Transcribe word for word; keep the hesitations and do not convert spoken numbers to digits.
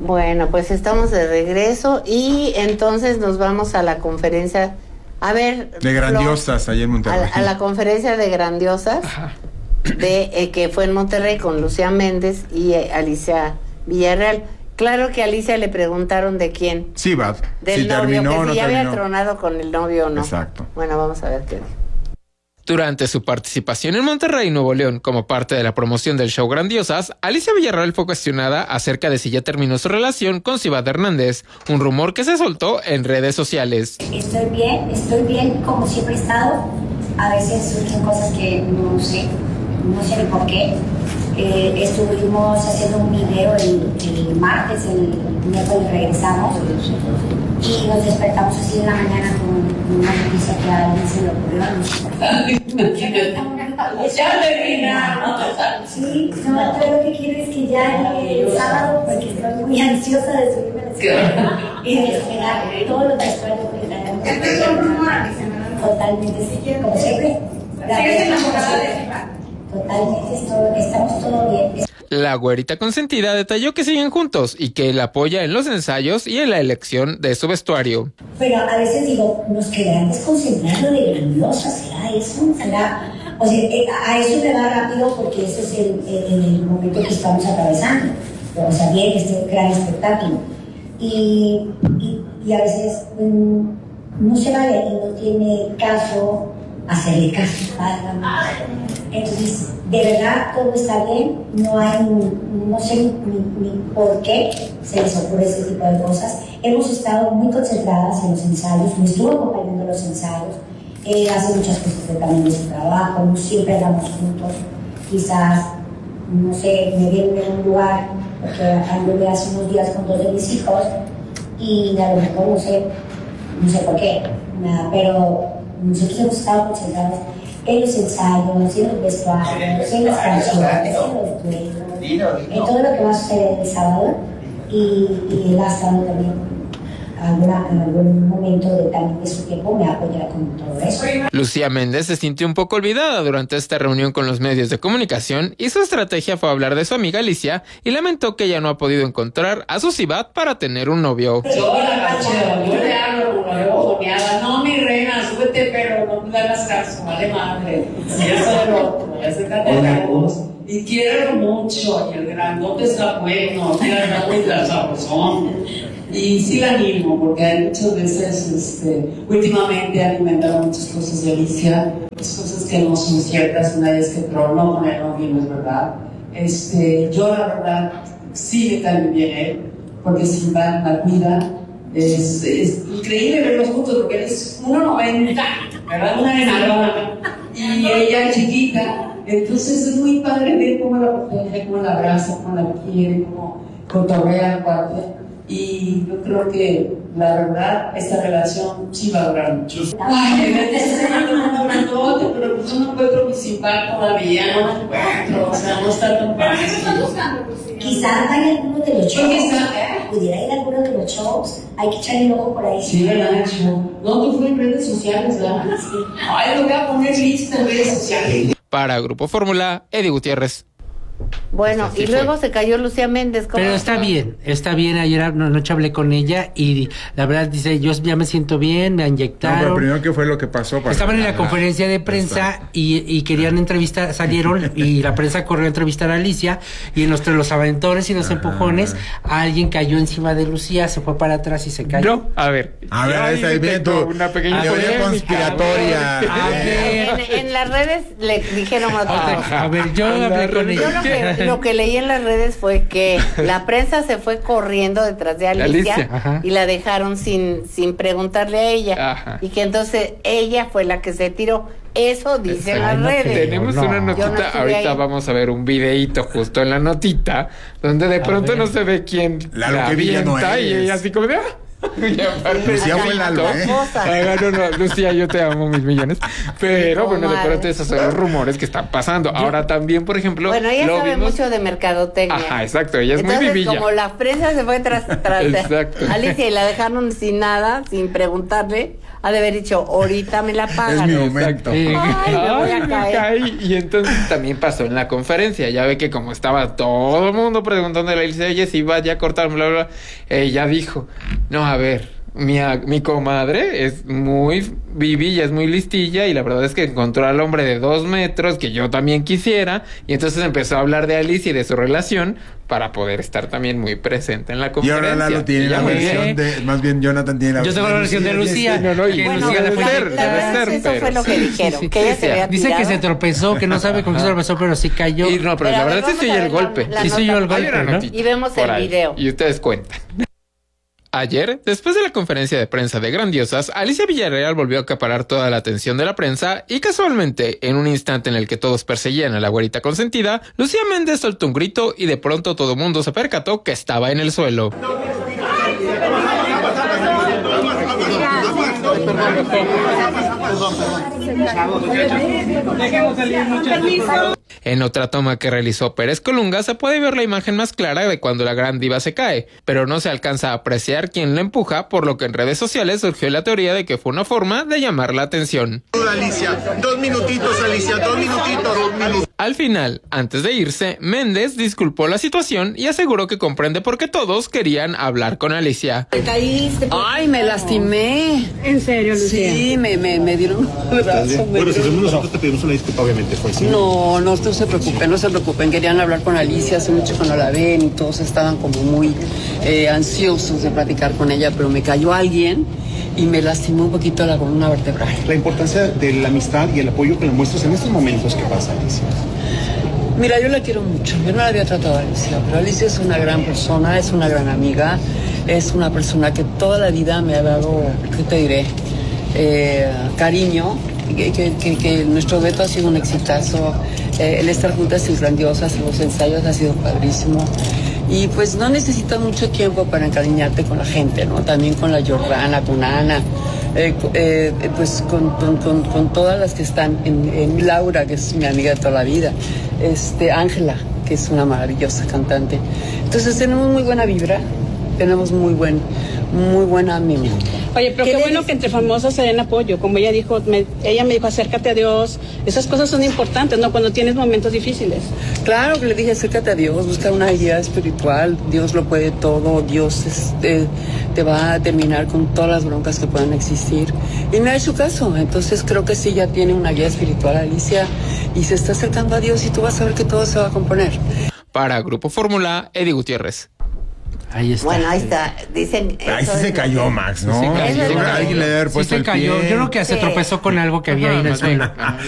Bueno, pues estamos de regreso y entonces nos vamos a la conferencia, a ver... De Grandiosas, allá en Monterrey. A, a la conferencia de Grandiosas, de eh, que fue en Monterrey con Lucía Méndez y eh, Alicia Villarreal. Claro que a Alicia le preguntaron de quién. Sí, va. Del si novio, terminó que o si no ya terminó. había tronado con el novio o no. Exacto. Bueno, vamos a ver qué dijo. Durante su participación en Monterrey, Nuevo León, como parte de la promoción del show Grandiosas, Alicia Villarreal fue cuestionada acerca de si ya terminó su relación con Sivad Hernández, un rumor que se soltó en redes sociales. Estoy bien, estoy bien como siempre he estado. A veces surgen cosas que no sé, no sé ni por qué. Eh, estuvimos haciendo un video el, el martes, el miércoles regresamos y nos despertamos así en la mañana con una noticia que a alguien se le ocurrió. Ya terminamos. Sí, no, pero lo que quiero es que ya llegue el sábado porque estoy muy ansiosa de subirme a la escuela y de esperar todos los vestuarios que traemos. Totalmente, sí, como siempre. ¿Sigues enamorada de Sivad? Totalmente, esto, estamos todo bien. La güerita consentida detalló que siguen juntos y que él apoya en los ensayos y en la elección de su vestuario. Pero a veces digo, nos quedarán desconcentrando de Grandiosas, ¿será eso? ¿Será? O sea, a eso me va rápido porque ese es el, el, el momento que estamos atravesando. O sea, bien, este gran espectáculo. Y, y, y a veces mmm, no se vale y no tiene caso hacerle caso. Entonces, de verdad, todo está bien, no hay, no sé ni, ni por qué se les ocurre ese tipo de cosas. Hemos estado muy concentradas en los ensayos, me estuvo acompañando en los ensayos, eh, hace muchas cosas de, también de su trabajo, no siempre andamos juntos, quizás, no sé, me vieron en un lugar, porque anduve hace unos días con dos de mis hijos, y a lo mejor no sé, no sé por qué, nada, pero nosotros hemos estado concentrados en los ensayos, en los vestuarios, en las canciones, en los duelos, en todo lo que va a suceder el sábado y, y él ha estado también alguna, en algún momento de, también de su tiempo me apoya con todo eso. Lucía Méndez se sintió un poco olvidada durante esta reunión con los medios de comunicación y su estrategia fue hablar de su amiga Alicia y lamentó que ella no ha podido encontrar a su Sivad para tener un novio. Yo la caché, yo le hablo con la voz joneada, no mi reina, súbete, pero no me hagas caso, vale madre. Y eso de lo ese categorías. Y quiero mucho, y el grandote está bueno, mira el grandote está sabrosón. Y sí la animo, porque hay muchas veces, este, últimamente han inventado muchas cosas de Alicia, muchas cosas que no son ciertas, una vez que tronó con el novio, no es verdad. Este, yo la verdad sí me cae muy bien él, porque Sivad la cuida. Es, es increíble verlos juntos porque él es uno noventa, ¿verdad? Una enanona y ella chiquita, entonces es muy padre ver cómo la protege, cómo la abraza, cómo la quiere, cómo cotorrea al cuarto. Y yo creo que la verdad esta relación sí va a durar mucho. Ay, me estás enseñando un grandote, pero pues yo no encuentro mi Sivad todavía, no lo encuentro, o sea, no está tan fácil. ¿Qué estás buscando, Lucía? Quizás vaya a alguno de los shows, pudiera ir a alguno de los shows, hay que echarle el ojo por ahí. Sí, ¿verdad? No, tú fue en redes sociales, ¿verdad? Sí. Ay, lo voy a poner lista en redes sociales. Para Grupo Fórmula, Eddie Gutiérrez. Bueno, y luego se cayó Lucía Méndez. ¿Cómo? Pero está bien, está bien. Ayer anoche hablé con ella y la verdad dice, yo ya me siento bien, me inyectaron. No, pero primero, ¿qué fue lo que pasó? Para Estaban en la conferencia de prensa y, y querían entrevistar, salieron y la prensa corrió a entrevistar a Alicia y entre los aventones y los Ajá. empujones alguien cayó encima de Lucía, se fue para atrás y se cayó. No, a ver. A ver, ahí está viendo una pequeña teoría conspiratoria. A ver, en, en las redes le dijeron otra cosa. A ver, yo hablé con ella. Yo lo que, lo que leí en las redes fue que la prensa se fue corriendo detrás de Alicia, Alicia. y la dejaron sin sin preguntarle a ella. Ajá. Y que entonces ella fue la que se tiró. Eso dicen las no redes. Tenemos no. una notita, no ahorita ahí. vamos a ver un videíto justo en la notita, donde de pronto no se ve quién La la que vi ya no avienta y es. ella así como de, ah, Y aparte, Lucía fue Lalo, ¿eh? Ah, no, no, Lucía, yo te amo mil millones. Pero bueno, de pronto esos son los rumores que están pasando. Ahora también, por ejemplo. Bueno, ella lo sabe vimos... mucho de mercadotecnia. Ajá, exacto, ella es Entonces, muy vivilla. como la prensa se fue tras, tras Exacto. Alicia y la dejaron sin nada, sin preguntarle, ha de haber dicho, ahorita me la pagan. Es mi momento. Exacto. Ay, me voy a Ay, me caer. caí. Y entonces también pasó en la conferencia. Ya ve que como estaba todo el mundo preguntándole a Alicia, oye, si vaya a cortar, bla, bla, bla. Ella dijo, no, a ver, mi, mi comadre es muy vivilla, es muy listilla, y la verdad es que encontró al hombre de dos metros que yo también quisiera, y entonces empezó a hablar de Alicia y de su relación para poder estar también muy presente en la Y conferencia. ahora Lalo tiene Y la ya muy versión bien. de, más bien Jonathan tiene la Yo tengo la versión de Lucía. No, no, y que Bueno, Lucía debe la, ser, la debe verdad ser, es que eso pero- fue lo que dijeron, Sí, sí, que ella sí, se había Dice que tirado. se tropezó, que no sabe con qué se tropezó, pero sí cayó. Y no, pero, Pero la a ver, verdad es que vamos sí a oye el ver la- golpe. la Sí, sí, yo el nota. Hay una golpe, ¿no? notita Y vemos por el ahí, video. y ustedes cuentan. Ayer, después de la conferencia de prensa de Grandiosas, Alicia Villarreal volvió a acaparar toda la atención de la prensa y casualmente, en un instante en el que todos perseguían a la güerita consentida, Lucía Méndez soltó un grito y de pronto todo mundo se percató que estaba en el suelo. En otra toma que realizó Pérez Colunga se puede ver la imagen más clara de cuando la gran diva se cae, pero no se alcanza a apreciar quién la empuja, por lo que en redes sociales surgió la teoría de que fue una forma de llamar la atención. Alicia, dos minutitos, Alicia, dos minutitos, dos minutitos. Al final, antes de irse, Méndez disculpó la situación y aseguró que comprende por qué todos querían hablar con Alicia. Ay, me lastimé. ¿En serio, Lucía? Sí, me, me, me dieron un brazo. me Bueno, si dieron- nosotros te pedimos una disculpa, obviamente fue así. No, no, no se preocupen, no se preocupen. Querían hablar con Alicia, hace mucho que no la ven y todos estaban como muy eh, ansiosos de platicar con ella, pero me cayó alguien y me lastimó un poquito la columna vertebral. La importancia de la amistad y el apoyo que le muestras en estos momentos que pasa, Alicia. Mira, yo la quiero mucho. Yo no la había tratado a Alicia, pero Alicia es una gran persona, es una gran amiga, es una persona que toda la vida me ha dado, ¿qué te diré? Eh, cariño, que, que, que, que nuestro dueto ha sido un exitazo, eh, el estar juntas y grandiosas en los ensayos ha sido padrísimo. Y pues no necesitas mucho tiempo para encariñarte con la gente, ¿no? También con la Jordana, con Ana, eh, eh, pues con, con, con, con todas las que están, en, en Laura, que es mi amiga de toda la vida, este, Ángela, que es una maravillosa cantante. Entonces tenemos muy buena vibra, tenemos muy buen, muy buen ánimo. Oye, pero qué, qué bueno que entre famosas se den apoyo. Como ella dijo, me, ella me dijo, acércate a Dios. Esas cosas son importantes, ¿no? Cuando tienes momentos difíciles. Claro que le dije, acércate a Dios, busca una guía espiritual. Dios lo puede todo. Dios este, te va a terminar con todas las broncas que puedan existir. Y me ha hecho caso. Entonces creo que sí, ya tiene una guía espiritual, Alicia, y se está acercando a Dios y tú vas a ver que todo se va a componer. Para Grupo Fórmula, Eddie Gutiérrez. Ahí está. Bueno, ahí está. Dicen. Ahí sí eso se es- cayó Max, ¿no? Sí se cayó. Yo creo que alguien le debe haber Sí puesto se el cayó. pie. Yo creo que se Sí. tropezó con algo que había ahí en el Más bien, suelo. ajá.